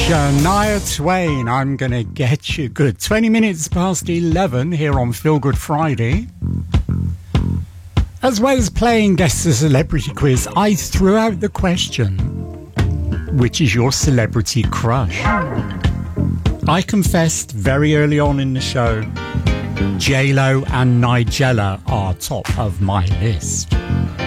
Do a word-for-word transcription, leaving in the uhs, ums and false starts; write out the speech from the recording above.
Shania Twain, I'm Gonna Get You Good. twenty minutes past eleven here on Feel Good Friday. As well as playing Guess the Celebrity Quiz, I threw out the question, which is your celebrity crush? I confessed very early on in the show, J Lo and Nigella are top of my list.